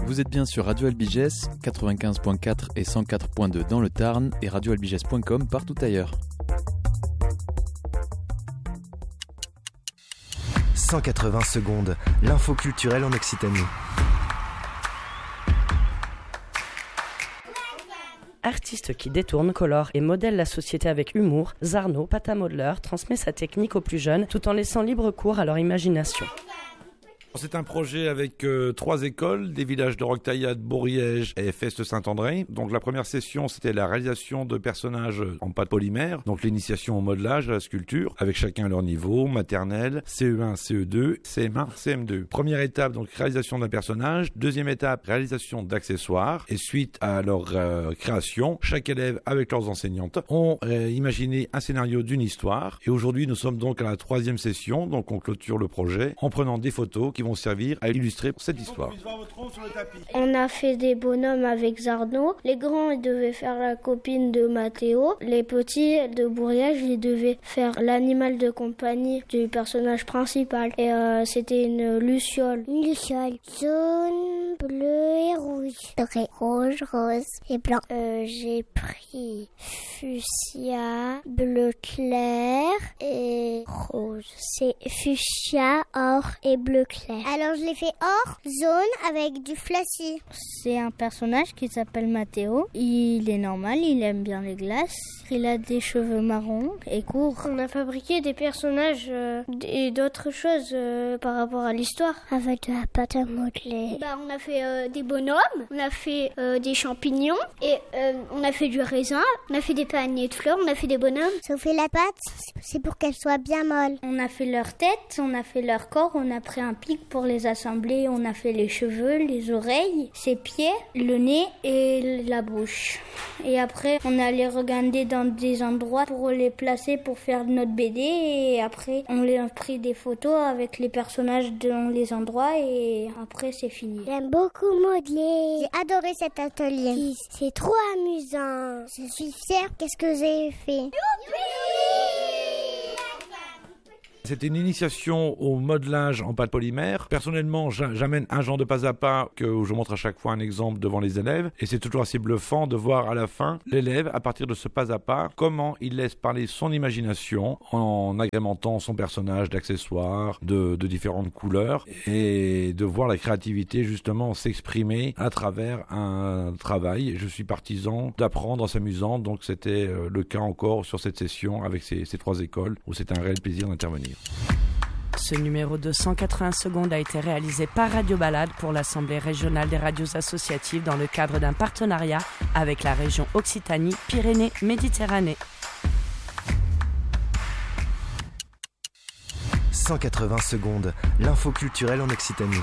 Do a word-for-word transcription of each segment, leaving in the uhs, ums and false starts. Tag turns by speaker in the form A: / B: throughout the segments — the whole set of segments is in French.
A: Vous êtes bien sur Radio Albiges, quatre-vingt-quinze virgule quatre et cent quatre virgule deux dans le Tarn et radio albiges point com partout ailleurs.
B: cent quatre-vingts secondes, l'info culturelle en Occitanie.
C: Artiste qui détourne, colore et modèle la société avec humour, Zarno, pâte à modeleur, transmet sa technique aux plus jeunes tout en laissant libre cours à leur imagination.
D: C'est un projet avec euh, trois écoles, des villages de Roquetaillade, Bourriège et Feste-Saint-André. Donc la première session, c'était la réalisation de personnages en pâte polymère, donc l'initiation au modelage, à la sculpture, avec chacun à leur niveau, maternelle, C E un, C E deux, C M un, C M deux. Première étape, donc réalisation d'un personnage. Deuxième étape, réalisation d'accessoires. Et suite à leur euh, création, chaque élève, avec leurs enseignantes, ont euh, imaginé un scénario d'une histoire. Et aujourd'hui, nous sommes donc à la troisième session, donc on clôture le projet en prenant des photos qui vont servir à illustrer cette histoire.
E: On a fait des bonhommes avec Zarno. Les grands, ils devaient faire la copine de Mathéo. Les petits de Bourriage, ils devaient faire l'animal de compagnie du personnage principal. Et euh, c'était une luciole.
F: Une luciole jaune, bleu et rouge. Doré, rouge, rose et blanc.
E: Euh, j'ai pris fuchsia, bleu clair et rose.
F: C'est fuchsia, or et bleu clair. Alors je l'ai fait or, jaune avec du flashy.
G: C'est un personnage qui s'appelle Mathéo. Il est normal, il aime bien les glaces. Il a des cheveux marrons et courts.
E: On a fabriqué des personnages euh, et d'autres choses euh, par rapport à l'histoire.
F: Avec de la pâte à modeler.
E: Bah, on a fait euh, des bonhommes, on a fait euh, des champignons et euh, on a fait du raisin, on a fait des paniers de fleurs, on a fait des bonhommes.
F: Sauf la pâte, c'est pour qu'elle soit bien molle.
G: On a fait leur tête, on a fait leur corps, on a pris un pic pour les assembler, on a fait les cheveux, les oreilles, ses pieds, le nez et la bouche. Et après, on allait regarder dans des endroits pour les placer pour faire notre B D et après, on a pris des photos avec les personnages dans les endroits et après, c'est fini.
F: J'aime beaucoup modeler. J'ai adoré cet atelier. C'est trop amusant. Je suis fière. Qu'est-ce que j'ai fait? Youpi!
D: C'était une initiation au modelage en pâte polymère. Personnellement, j'amène un genre de pas à pas que je montre à chaque fois un exemple devant les élèves. Et c'est toujours assez bluffant de voir à la fin l'élève, à partir de ce pas à pas, comment il laisse parler son imagination en agrémentant son personnage d'accessoires, de, de différentes couleurs et de voir la créativité justement s'exprimer à travers un travail. Je suis partisan d'apprendre en s'amusant. Donc c'était le cas encore sur cette session avec ces, ces trois écoles où c'est un réel plaisir d'intervenir.
C: Ce numéro de cent quatre-vingts secondes a été réalisé par Radio Balade pour l'Assemblée régionale des radios associatives dans le cadre d'un partenariat avec la région Occitanie-Pyrénées-Méditerranée.
B: cent quatre-vingts secondes, l'info culturelle en Occitanie.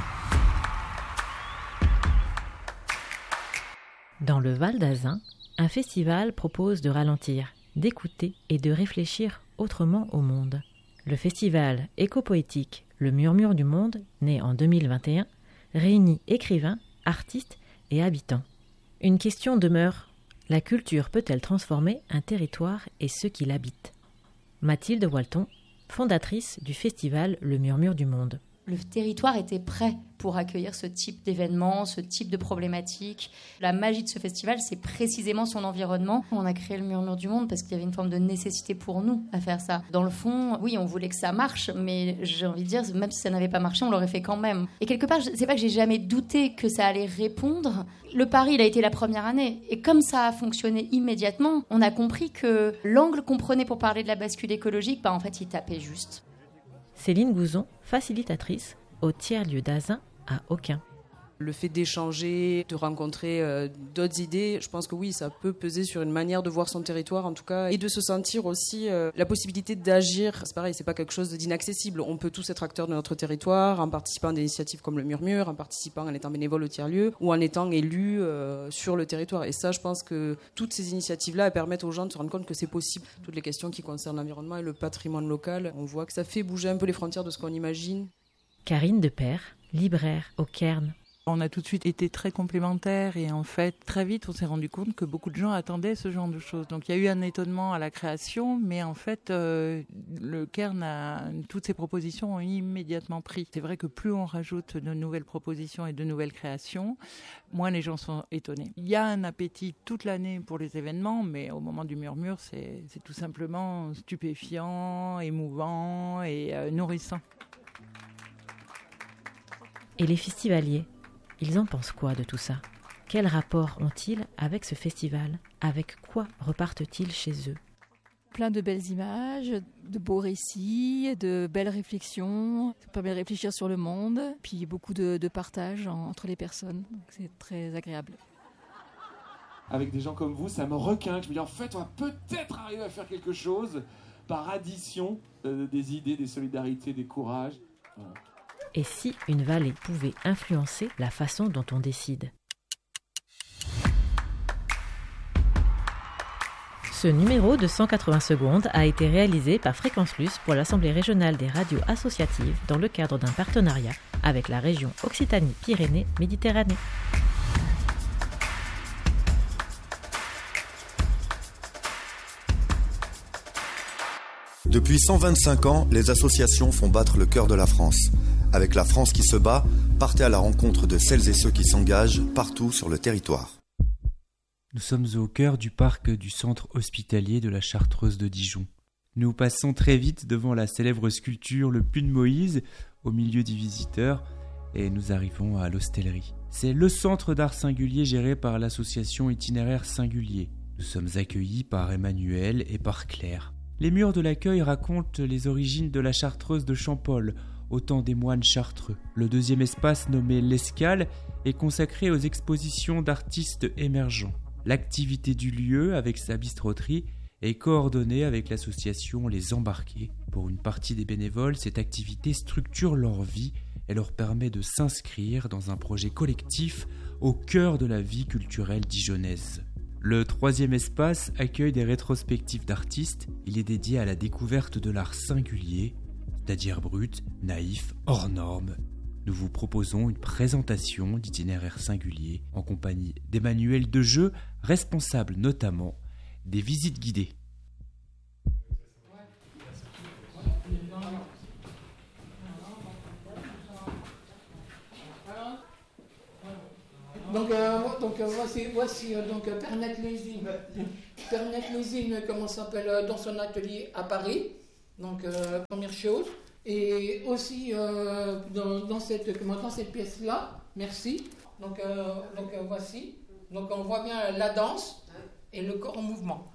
H: Dans le Val d'Azun, un festival propose de ralentir, d'écouter et de réfléchir autrement au monde. Le festival éco-poétique Le Murmure du Monde, né en deux mille vingt et un, réunit écrivains, artistes et habitants. Une question demeure, la culture peut-elle transformer un territoire et ceux qui l'habitent? Mathilde Walton, fondatrice du festival Le Murmure du Monde.
I: Le territoire était prêt pour accueillir ce type d'événements, ce type de problématiques. La magie de ce festival, c'est précisément son environnement. On a créé le Murmure du Monde parce qu'il y avait une forme de nécessité pour nous à faire ça. Dans le fond, oui, on voulait que ça marche, mais j'ai envie de dire, même si ça n'avait pas marché, on l'aurait fait quand même. Et quelque part, c'est pas que j'ai jamais douté que ça allait répondre. Le pari, il a été la première année. Et comme ça a fonctionné immédiatement, on a compris que l'angle qu'on prenait pour parler de la bascule écologique, bah, en fait, il tapait juste.
H: Céline Gouzon, facilitatrice au tiers-lieu d'Azun à Aucun.
J: Le fait d'échanger, de rencontrer euh, d'autres idées, je pense que oui, ça peut peser sur une manière de voir son territoire en tout cas, et de se sentir aussi euh, la possibilité d'agir. C'est pareil, c'est pas quelque chose d'inaccessible. On peut tous être acteurs de notre territoire en participant à des initiatives comme le Murmure, en participant, en étant bénévole au tiers-lieu ou en étant élu euh, sur le territoire. Et ça, je pense que toutes ces initiatives-là elles permettent aux gens de se rendre compte que c'est possible. Toutes les questions qui concernent l'environnement et le patrimoine local, on voit que ça fait bouger un peu les frontières de ce qu'on imagine.
H: Karine Depère, libraire au Cairn.
K: On a tout de suite été très complémentaires et en fait, très vite, on s'est rendu compte que beaucoup de gens attendaient ce genre de choses. Donc il y a eu un étonnement à la création, mais en fait, euh, le Cairn, a, toutes ces propositions ont immédiatement pris. C'est vrai que plus on rajoute de nouvelles propositions et de nouvelles créations, moins les gens sont étonnés. Il y a un appétit toute l'année pour les événements, mais au moment du murmure, c'est, c'est tout simplement stupéfiant, émouvant et euh, nourrissant.
H: Et les festivaliers, ils en pensent quoi de tout ça ? Quel rapport ont-ils avec ce festival ? Avec quoi repartent-ils chez eux ?
L: Plein de belles images, de beaux récits, de belles réflexions. Ça permet de réfléchir sur le monde, puis beaucoup de, de partage en, entre les personnes. Donc c'est très agréable.
M: Avec des gens comme vous, ça me requinque. Je me dis, en fait, on va peut-être arriver à faire quelque chose par addition euh, des idées, des solidarités, des courages. Voilà.
H: Et si une vallée pouvait influencer la façon dont on décide ? Ce numéro de cent quatre-vingts secondes a été réalisé par Fréquence Plus pour l'Assemblée régionale des radios associatives dans le cadre d'un partenariat avec la région Occitanie-Pyrénées-Méditerranée.
N: Depuis cent vingt-cinq ans, les associations font battre le cœur de la France. Avec La France qui se bat, partez à la rencontre de celles et ceux qui s'engagent partout sur le territoire.
O: Nous sommes au cœur du parc du centre hospitalier de la Chartreuse de Dijon. Nous passons très vite devant la célèbre sculpture Le Puy de Moïse, au milieu des visiteurs, et nous arrivons à l'Hostellerie. C'est le centre d'art singulier géré par l'association Itinéraire Singulier. Nous sommes accueillis par Emmanuel et par Claire. Les murs de l'accueil racontent les origines de la Chartreuse de Champolles, au temps des moines chartreux. Le deuxième espace, nommé l'Escale, est consacré aux expositions d'artistes émergents. L'activité du lieu, avec sa bistroterie, est coordonnée avec l'association Les Embarqués. Pour une partie des bénévoles, cette activité structure leur vie et leur permet de s'inscrire dans un projet collectif au cœur de la vie culturelle dijonnaise. Le troisième espace accueille des rétrospectives d'artistes. Il est dédié à la découverte de l'art singulier, c'est-à-dire brut, naïf, hors norme. Nous vous proposons une présentation d'Itinéraire Singulier en compagnie d'Emmanuel Dejeu, responsable notamment des visites guidées.
P: Donc, euh, donc euh, voici, voici euh, donc euh, Pernette Lésine. Pernette Lésine, comment s'appelle, euh, dans son atelier à Paris. Donc, euh, première chose. Et aussi euh, dans, dans, cette, comment, dans cette pièce-là, merci. Donc, euh, donc euh, voici. Donc, on voit bien la danse et le corps en mouvement.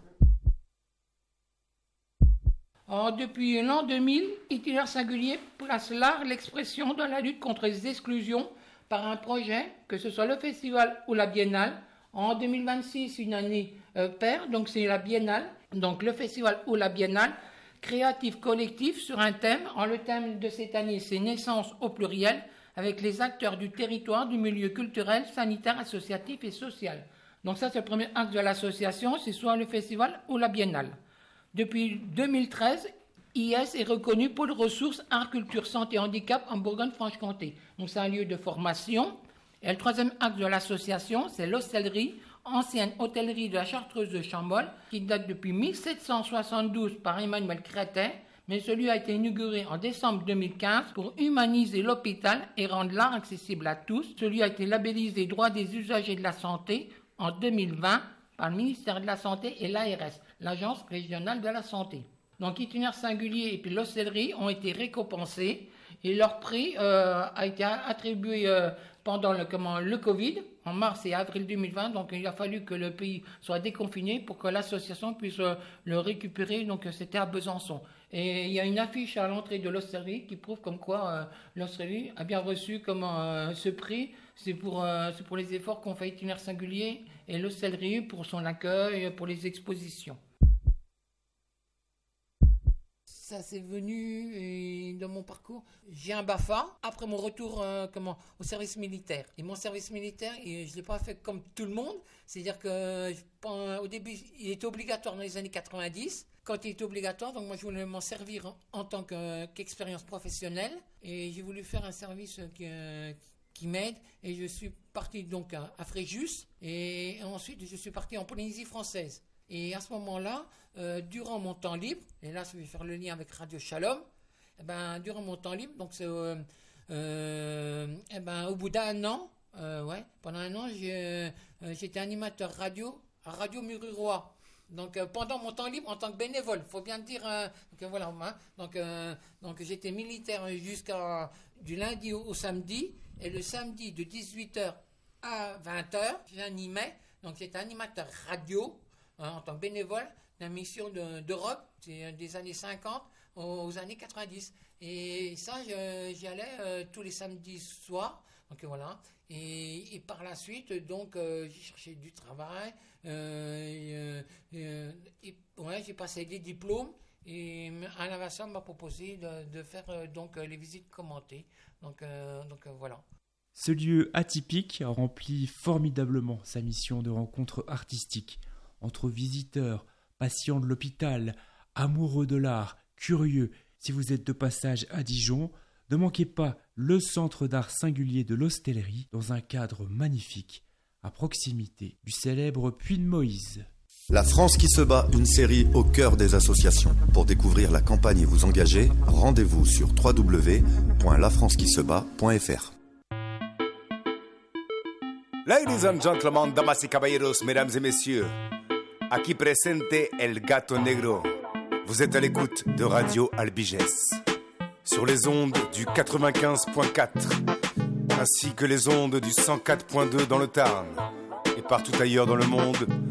P: Alors, depuis l'an deux mille, Itinéraire Singulier place l'art, l'expression dans la lutte contre les exclusions par un projet, que ce soit le festival ou la biennale. En deux mille vingt-six, une année euh, paire, donc c'est la biennale. Donc le festival ou la biennale, créatif collectif sur un thème. En le thème de cette année, c'est naissance au pluriel, avec les acteurs du territoire, du milieu culturel, sanitaire, associatif et social. Donc ça, c'est le premier acte de l'association, c'est soit le festival ou la biennale. Depuis deux mille treize, I S est reconnu pôle ressources, art, culture, santé, handicap en Bourgogne-Franche-Comté. Donc c'est un lieu de formation. Et le troisième acte de l'association, c'est l'Hostellerie, ancienne hôtellerie de la Chartreuse de Champolles, qui date depuis mille sept cent soixante-douze par Emmanuel Crétet, mais celui a été inauguré en décembre deux mille quinze pour humaniser l'hôpital et rendre l'art accessible à tous. Celui a été labellisé droit des usagers de la santé en deux mille vingt par le ministère de la Santé et l'A R S, l'Agence régionale de la santé. Donc Itinéraire Singulier et puis l'Hostellerie ont été récompensés et leur prix euh, a été attribué euh, pendant le, comment, le Covid, en mars et avril deux mille vingt. Donc il a fallu que le pays soit déconfiné pour que l'association puisse euh, le récupérer. Donc c'était à Besançon. Et il y a une affiche à l'entrée de l'Hostellerie qui prouve comme quoi euh, l'Hostellerie a bien reçu comment, euh, ce prix. C'est pour, euh, c'est pour les efforts qu'ont fait Itinéraire Singulier et l'Hostellerie pour son accueil, pour les expositions. Ça c'est venu et dans mon parcours. J'ai un B A F A après mon retour euh, comment, au service militaire. Et mon service militaire, et je ne l'ai pas fait comme tout le monde. C'est-à-dire qu'au début, il était obligatoire dans les années quatre-vingt-dix. Quand il était obligatoire, donc moi je voulais m'en servir en, en tant que, qu'expérience professionnelle. Et j'ai voulu faire un service qui, euh, qui m'aident. Et je suis parti donc à, à Fréjus. Et ensuite, je suis parti en Polynésie française. Et à ce moment-là, euh, durant mon temps libre, et là, je vais faire le lien avec Radio Shalom, eh ben, durant mon temps libre, donc c'est, euh, euh, eh ben, au bout d'un an, euh, ouais, pendant un an, j'ai, euh, j'étais animateur radio à Radio Mururoa. Donc euh, pendant mon temps libre en tant que bénévole, faut bien le dire. Euh, donc euh, voilà, hein, donc euh, donc j'étais militaire jusqu'à du lundi au, au samedi, et le samedi de dix-huit heures à vingt heures, j'animais. Donc j'étais animateur radio hein, en tant que bénévole d'une mission de, d'Europe, c'est des années cinquante aux années quatre-vingt-dix. Et ça, je, j'y allais euh, tous les samedis soirs. Donc voilà. Et, et par la suite, donc, euh, j'ai cherché du travail. Euh, euh, et, ouais, j'ai passé des diplômes. Et Alain Vincent m'a proposé de, de faire euh, donc les visites commentées. Donc, euh, donc euh, voilà.
O: Ce lieu atypique remplit formidablement sa mission de rencontre artistique entre visiteurs, patients de l'hôpital, amoureux de l'art, curieux. Si vous êtes de passage à Dijon, ne manquez pas le centre d'art singulier de l'Hostellerie dans un cadre magnifique, à proximité du célèbre Puy de Moïse.
N: La France qui se bat, une série au cœur des associations. Pour découvrir la campagne et vous engager, rendez-vous sur w w w point la france qui se bat point f r.
Q: Ladies and gentlemen, damas y caballeros, mesdames et messieurs, aquí presente el gato negro. Vous êtes à l'écoute de Radio Albiges, sur les ondes du quatre-vingt-quinze point quatre, ainsi que les ondes du cent quatre point deux dans le Tarn, et partout ailleurs dans le monde,